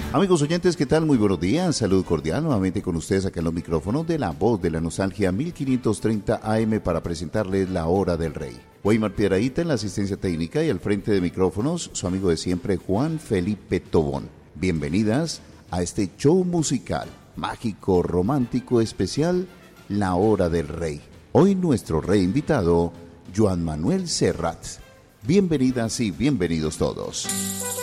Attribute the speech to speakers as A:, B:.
A: Amigos oyentes, ¿qué tal? Muy buenos días, salud cordial nuevamente con ustedes acá en los micrófonos de La Voz de la Nostalgia 1530 AM para presentarles La Hora del Rey. Weimar Piedrahita en la asistencia técnica y al frente de micrófonos, su amigo de siempre Juan Felipe Tobón. Bienvenidas a este show musical, mágico, romántico, especial, La Hora del Rey. Hoy nuestro rey invitado, Joan Manuel Serrat. Bienvenidas y bienvenidos todos.